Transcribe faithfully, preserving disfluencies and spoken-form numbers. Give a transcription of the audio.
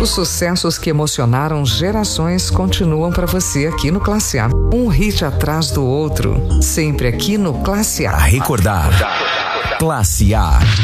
Os sucessos que emocionaram gerações continuam para você aqui no Classe A. Um hit atrás do outro, sempre aqui no Classe A. A recordar. Classe A.